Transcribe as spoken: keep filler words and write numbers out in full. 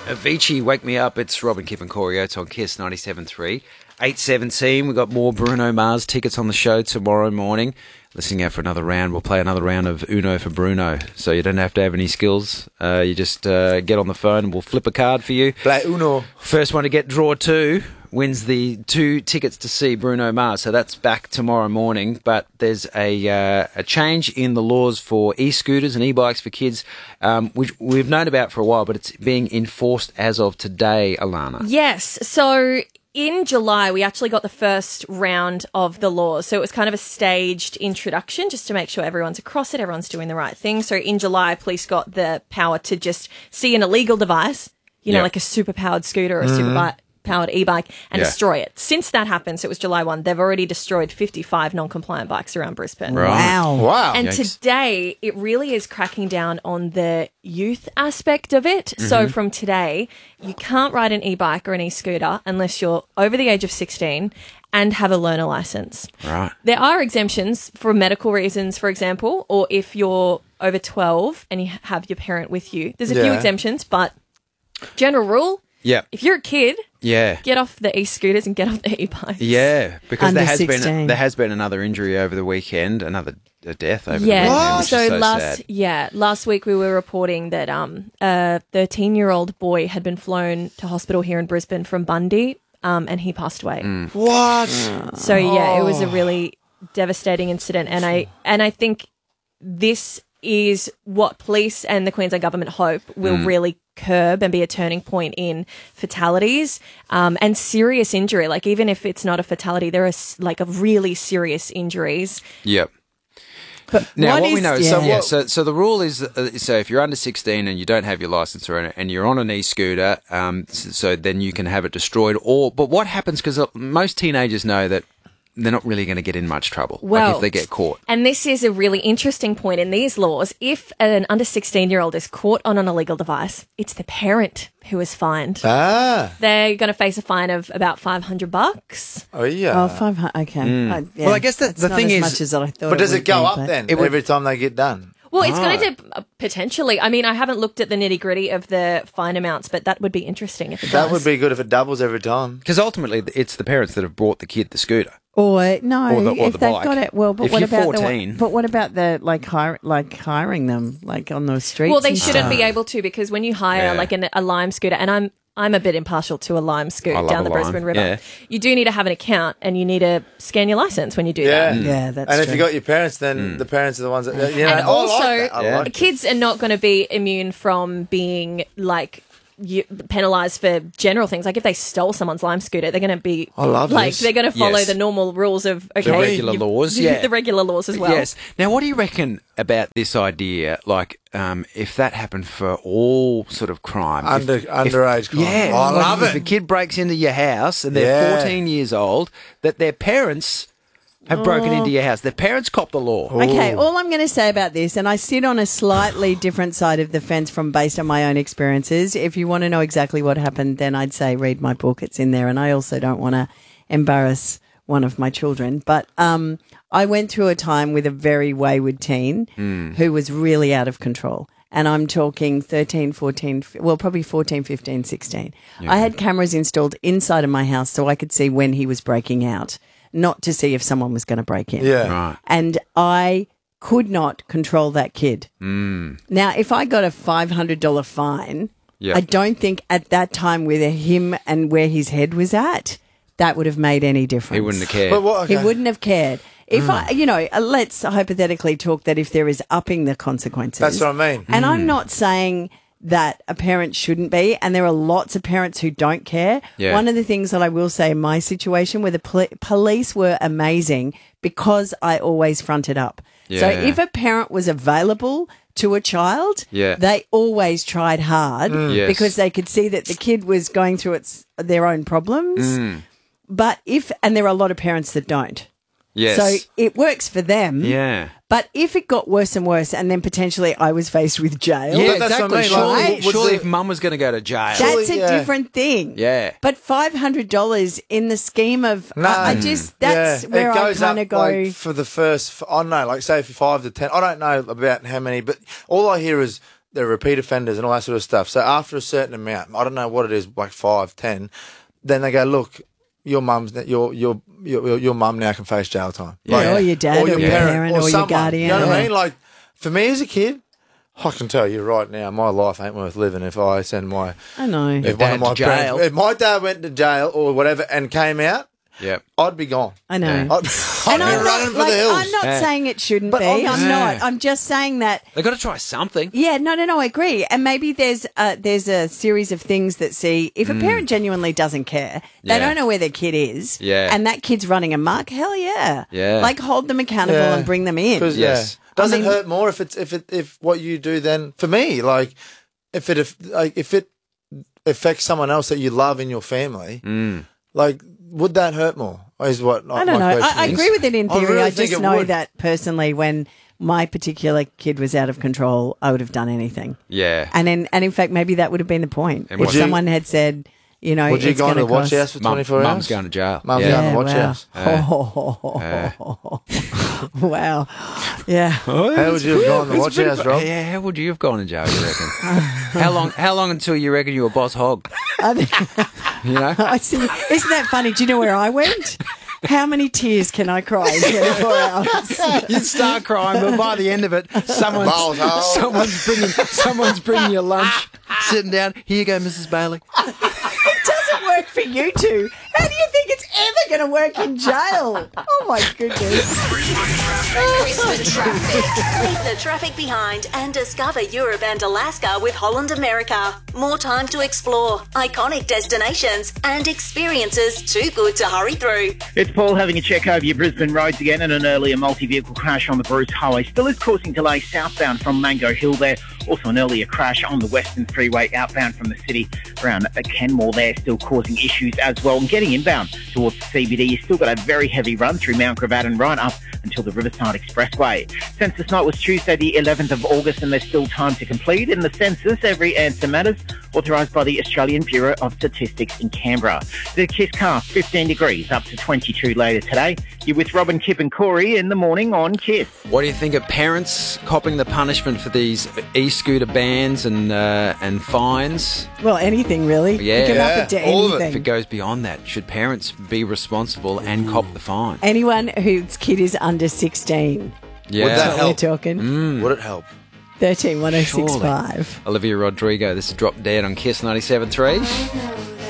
Avicii, Wake Me Up. It's Robin, Kip and Corey Oates on Kiss ninety-seven point three. eight seventeen, we've got more Bruno Mars tickets on the show tomorrow morning. Listening out for another round. We'll play another round of Uno for Bruno. So you don't have to have any skills. Uh, you just uh, get on the phone and we'll flip a card for you. Play Uno. First one to get draw two wins the two tickets to see Bruno Mars. So that's back tomorrow morning. But there's a uh, a change in the laws for e-scooters and e-bikes for kids, um, which we've known about for a while, but it's being enforced as of today, Alana. Yes. So in July, we actually got the first round of the laws. So it was kind of a staged introduction just to make sure everyone's across it, everyone's doing the right thing. So in July, police got the power to just see an illegal device, you know, Yep. like a super-powered scooter or a super powered e-bike and Yeah. destroy it. Since that happened, so it was July first, they've already destroyed fifty-five non-compliant bikes around Brisbane. Right. Wow. Wow. And Yikes. today, it really is cracking down on the youth aspect of it. Mm-hmm. So from today, you can't ride an e-bike or an e-scooter unless you're over the age of sixteen and have a learner license. Right. There are exemptions for medical reasons, for example, or if you're over twelve and you have your parent with you. There's a few Yeah. exemptions, but general rule, Yeah. if you're a kid, Yeah. get off the e-scooters and get off the e-bikes. Yeah, because Under there has been sixteen. there has been another injury over the weekend, another a death over Yeah. the weekend. Which So, is so last sad. yeah, last week we were reporting that um a thirteen-year-old boy had been flown to hospital here in Brisbane from Bundy, um, and he passed away. Mm. What? So yeah, it was a really devastating incident, and I and I think this is what police and the Queensland government hope will really curb and be a turning point in fatalities um, and serious injury. Like even if it's not a fatality, there are s- like a really serious injuries. Yep. But Now, what, what we is- know is so, yeah. yeah, so so the rule is uh, so if you're under sixteen and you don't have your license or and you're on an e-scooter, um, s- so then you can have it destroyed. Or but what happens because most teenagers know that they're not really going to get in much trouble Well, like if they get caught. And this is a really interesting point in these laws. If an under sixteen-year-old is caught on an illegal device, it's the parent who is fined. Ah. They're going to face a fine of about five hundred bucks. Oh, yeah. Oh, five hundred. Okay. Uh, yeah. Well, I guess the- It's the not thing as is- much as I thought but does would it go be, up but- then It would- every time they get done? Well, it's Ah. going to uh, potentially. I mean, I haven't looked at the nitty gritty of the fine amounts, but that would be interesting if it That does. would be good if it doubles every time. Because ultimately, it's the parents that have brought the kid the scooter. Or no, Or the- or if the they've bike. got it. Well, but If what you're about fourteen. the? But what about the like hire, like hiring them like on the streets? Well, they and shouldn't stuff? be able to because when you hire Yeah. like an, a Lime scooter, and I'm I'm a bit impartial to a Lime I scooter love down a the Lime, Brisbane River. yeah. You do need to have an account, and you need to scan your license when you do Yeah. that. Yeah, that's And if true. you got your parents, then the parents are the ones that, you know, And oh, I also, like that. I Yeah. like it. Kids are not going to be immune from being like you, penalised for general things. Like if they stole someone's Lime scooter, they're going to be I love like this. they're going to follow Yes. the normal rules of okay, The regular you've- laws, yeah. the regular laws as well. Yes. Now, what do you reckon about this idea? Like, um, if that happened for all sort of crime, Under- if, underage crime. yeah, I like love if it. a kid breaks into your house and they're Yeah. fourteen years old, that their parents have broken Oh. into your house. Their parents cop the law. Okay, all I'm going to say about this, and I sit on a slightly different side of the fence from based on my own experiences. If you want to know exactly what happened, then I'd say read my book. It's in there, and I also don't want to embarrass one of my children. But um, I went through a time with a very wayward teen who was really out of control. And I'm talking thirteen, fourteen, f- well, probably fourteen, fifteen, sixteen. I had cameras installed inside of my house so I could see when he was breaking out, not to see if someone was going to break in. Yeah. Right. And I could not control that kid. Mm. Now, if I got a five hundred dollars fine, Yeah. I don't think at that time with him and where his head was at, that would have made any difference. He wouldn't have cared. But what, okay. He wouldn't have cared. If Hmm. I, you know, uh, let's hypothetically talk that if there is upping the consequences. That's what I mean. And Hmm. I'm not saying that a parent shouldn't be, and there are lots of parents who don't care. Yeah. One of the things that I will say in my situation where the pol- police were amazing because I always fronted up. So Yeah. if a parent was available to a child, Yeah. they always tried hard Yes. because they could see that the kid was going through its their own problems. Hmm. But if, and there are a lot of parents that don't. Yes. So it works for them. yeah. But if it got worse and worse, and then potentially I was faced with jail, Yeah, But that's what I exactly. mean, Surely, like, would surely the- if mum was going to go to jail. that's Surely, a yeah. different thing. Yeah. But five hundred dollars in the scheme of, No. I, I just, that's Yeah. where it I goes kind of up, go. like, for the first, I don't know, like say for five to ten. I don't know about how many, but all I hear is they're repeat offenders and all that sort of stuff. So after a certain amount, I don't know what it is, like five, ten, then they go, look, your mum's your your your your mum now can face jail time. Yeah, Like, or your dad, or your parent, or your someone, guardian. You know what I Yeah. mean? Like for me as a kid, I can tell you right now, my life ain't worth living if I send my I know. if dad one of my to jail. parents, if my dad went to jail or whatever and came out, Yep. I'd be gone. I know. Yeah. I'd, I'd And be I'm running not, for like, the hills. I'm not Yeah. saying it shouldn't But be. obviously- I'm not. Yeah. I'm just saying that. They've got to try something. Yeah, no, no, no. I agree. And maybe there's a, there's a series of things that see if a parent genuinely doesn't care, they Yeah. don't know where their kid is, Yeah. and that kid's running amok. Hell yeah, Yeah. Like hold them accountable Yeah. and bring them in. 'Cause, Yes. yeah. Does I it mean- hurt more if it's if it if what you do then for me like if it if like if it affects someone else that you love in your family, Mm. like would that hurt more? Is what I don't know. I, I agree with it in I theory. really I, think just it know would. that personally, when my particular kid was out of control, I would have done anything. Yeah. And in and in fact, maybe that would have been the point. And If would you- someone had said, you know, Would you it's go into gonna the watch cost- house for Mum, twenty four hours? mum's going to jail. Mum's yeah. going to the watch wow. house. Wow. Yeah. How would you have gone to the watch house, Rob? Yeah, how would you have gone to jail, you reckon? how long How long until you reckon you were boss hog? I think- You know? I see. Isn't that funny? Do you know where I went? How many tears can I cry in twenty-four hours? You'd start crying, but by the end of it, someone's, Balls hole. someone's bringing someone's bringing you lunch, sitting down. Here you go, Missus Bailey. It doesn't work for you two. How do you think it's ever going to work in jail? Oh, my goodness. Brisbane traffic. Leave the traffic behind and discover Europe and Alaska with Holland America. More time to explore, iconic destinations and experiences too good to hurry through. It's Paul having a check over your Brisbane roads again, and an earlier multi-vehicle crash on the Bruce Highway still is causing delays southbound from Mango Hill there. Also an earlier crash on the Western Freeway outbound from the city around Kenmore there, still causing issues as well. And getting inbound towards the C B D, you've still got a very heavy run through Mount Gravatt and right up until the Riverside Expressway. Census night was Tuesday the eleventh of August, and there's still time to complete. In the census, every answer matters, authorised by the Australian Bureau of Statistics in Canberra. The Kiss car, fifteen degrees, up to twenty-two later today. You're with Robin, Kip and Corey in the morning on Kiss. What do you think of parents copping the punishment for these e-scooter bans and uh, and fines? Well, anything really. Yeah. You can Yeah, up it to all of it. anything. If it goes beyond that, should parents be responsible and cop the fine? Anyone whose kid is under sixteen. Yeah. Would that That's what help? we're talking. Mm. Would it help? thirteen one oh six five. Olivia Rodrigo, this is Drop Dead on Kiss ninety-seven point three.